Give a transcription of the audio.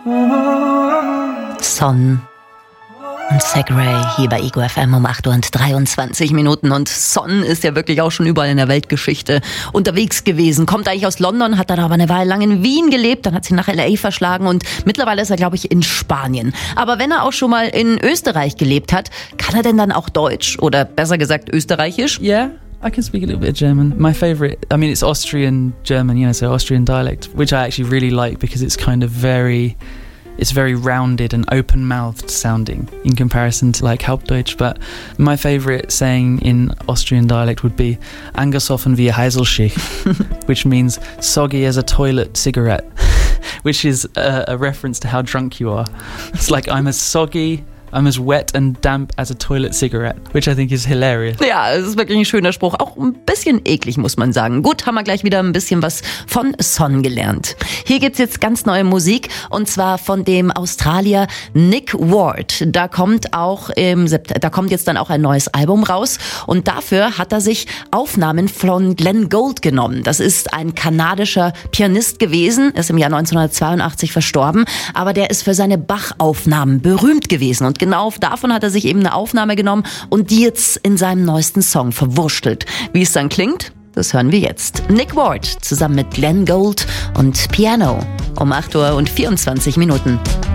Son und Segray hier bei Ego FM um 8:23 und Son ist ja wirklich auch schon überall in der Weltgeschichte unterwegs gewesen. Kommt eigentlich aus London, hat dann aber eine Weile lang in Wien gelebt, dann hat sie nach L.A. verschlagen und mittlerweile ist er, glaube ich, in Spanien. Aber wenn er auch schon mal in Österreich gelebt hat, kann er denn dann auch Deutsch oder besser gesagt Österreichisch? Yeah. I can speak a little bit of German. My favourite, it's Austrian German, so Austrian dialect, which I actually really like because it's kind of it's very rounded and open-mouthed sounding in comparison to like Hauptdeutsch. But my favourite saying in Austrian dialect would be "angesoffen wie Heiselschicht," which means soggy as a toilet cigarette, which is a reference to how drunk you are. It's like I'm as wet and damp as a toilet cigarette, which I think is hilarious. Ja, es ist wirklich ein schöner Spruch. Auch ein bisschen eklig, muss man sagen. Gut, haben wir gleich wieder ein bisschen was von Son gelernt. Hier gibt's jetzt ganz neue Musik und zwar von dem Australier Nick Ward. Da kommt jetzt dann auch ein neues Album raus und dafür hat er sich Aufnahmen von Glenn Gould genommen. Das ist ein kanadischer Pianist gewesen, ist im Jahr 1982 verstorben, aber der ist für seine Bach-Aufnahmen berühmt gewesen und genau davon hat er sich eben eine Aufnahme genommen und die jetzt in seinem neuesten Song verwurschtelt. Wie es dann klingt, das hören wir jetzt. Nick Ward zusammen mit Glenn Gould und Piano um 8:24 Uhr.